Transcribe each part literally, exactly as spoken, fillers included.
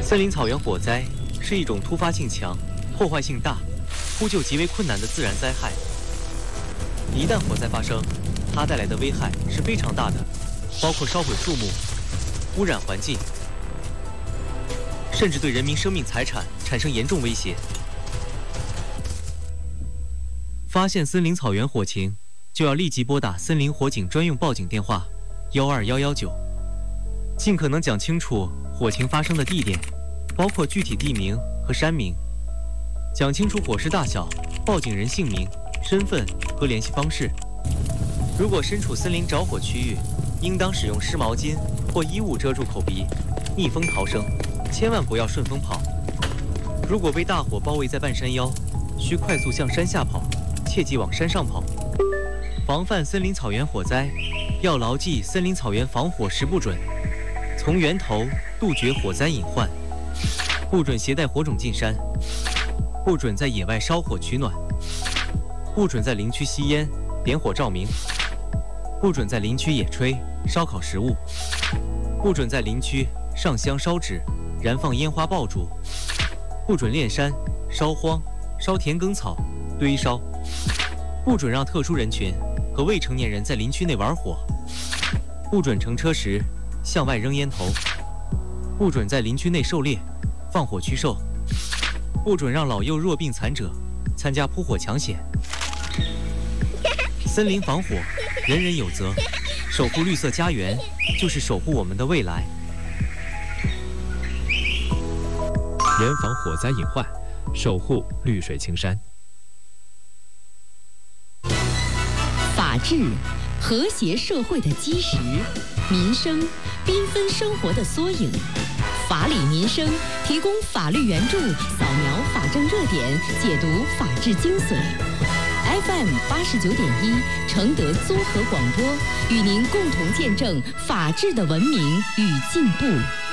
森林草原火灾是一种突发性强、破坏性大、扑救极为困难的自然灾害。一旦火灾发生，它带来的危害是非常大的，包括烧毁树木、污染环境，甚至对人民生命财产产生严重威胁。发现森林草原火情，就要立即拨打森林火警专用报警电话幺二幺幺九，尽可能讲清楚火情发生的地点，包括具体地名和山名，讲清楚火势大小、报警人姓名、身份和联系方式。如果身处森林着火区域，应当使用湿毛巾或衣物遮住口鼻，逆风逃生，千万不要顺风跑。如果被大火包围在半山腰，需快速向山下跑，切忌往山上跑。防范森林草原火灾，要牢记森林草原防火十不准：从源头杜绝火灾隐患，不准携带火种进山，不准在野外烧火取暖，不准在林区吸烟、点火照明，不准在林区野炊、烧烤食物，不准在林区上香烧纸、燃放烟花爆竹，不准炼山、烧荒、烧田埂草、堆烧，不准让特殊人群和未成年人在林区内玩火，不准乘车时向外扔烟头，不准在林区内狩猎、放火驱兽，不准让老幼弱病残者参加扑火抢险。森林防火，人人有责，守护绿色家园，就是守护我们的未来。 严防火灾隐患，守护绿水青山。 法治，和谐社会的基石；民生，缤纷生活的缩影。法理民生提供法律援助，扫描法政热点，解读法治精髓。F M 八十九点一，承德综合广播，与您共同见证法治的文明与进步。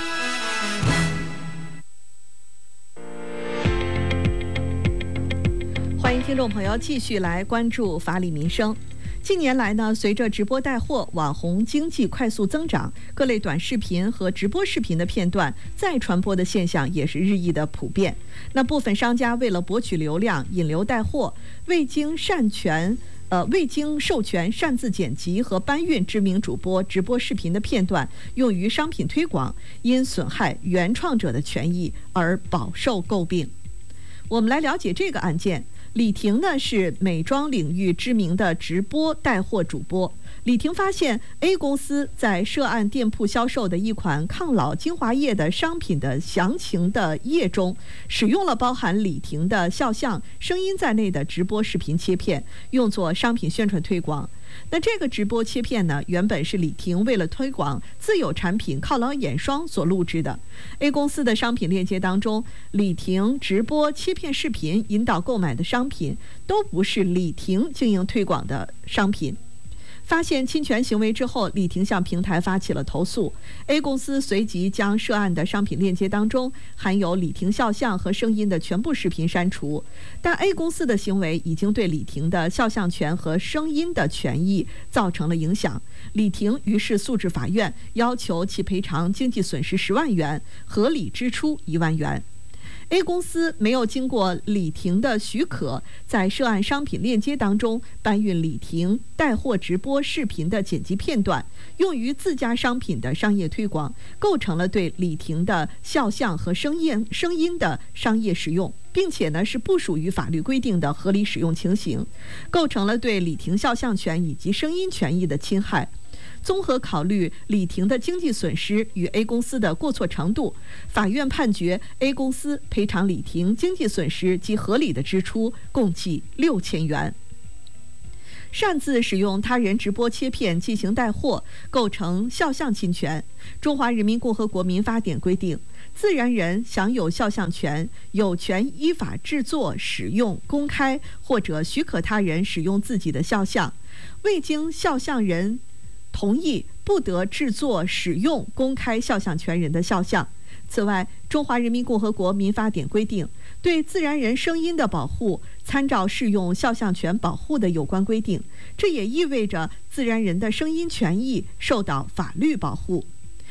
欢迎听众朋友继续来关注法理民生。近年来呢，随着直播带货、网红经济快速增长，各类短视频和直播视频的片段再传播的现象也是日益的普遍。那部分商家为了博取流量、引流带货，未经擅权。呃，未经授权擅自剪辑和搬运知名主播直播视频的片段用于商品推广，因损害原创者的权益而饱受诟病。我们来了解这个案件。李婷呢是美妆领域知名的直播带货主播。李婷发现 A 公司在涉案店铺销售的一款抗老精华液的商品的详情的页中，使用了包含李婷的肖像、声音在内的直播视频切片，用作商品宣传推广。那这个直播切片呢，原本是李婷为了推广自有产品抗老眼霜所录制的。A 公司的商品链接当中，李婷直播切片视频引导购买的商品都不是李婷经营推广的商品。发现侵权行为之后，李婷向平台发起了投诉。A 公司随即将涉案的商品链接当中含有李婷肖像和声音的全部视频删除，但 A 公司的行为已经对李婷的肖像权和声音的权益造成了影响。李婷于是诉至法院，要求其赔偿经济损失十万元，合理支出一万元。A 公司没有经过李婷的许可，在涉案商品链接当中搬运李婷带货直播视频的剪辑片段，用于自家商品的商业推广，构成了对李婷的肖像和声音声音的商业使用，并且呢是不属于法律规定的合理使用情形，构成了对李婷肖像权以及声音权益的侵害。综合考虑李婷的经济损失与 A 公司的过错程度，法院判决 A 公司赔偿李婷经济损失及合理的支出共计六千元。擅自使用他人直播切片进行带货，构成肖像侵权。中华人民共和国民法典规定，自然人享有肖像权，有权依法制作、使用、公开或者许可他人使用自己的肖像，未经肖像人同意，不得制作、使用、公开肖像权人的肖像。此外，中华人民共和国民法典规定，对自然人声音的保护参照适用肖像权保护的有关规定，这也意味着自然人的声音权益受到法律保护。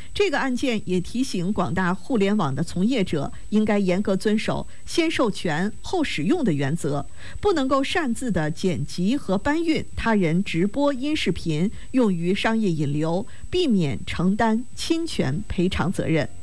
这个案件也提醒广大互联网的从业者，应该严格遵守先授权后使用的原则，不能够擅自的剪辑和搬运他人直播音视频用于商业引流，避免承担侵权赔偿责任。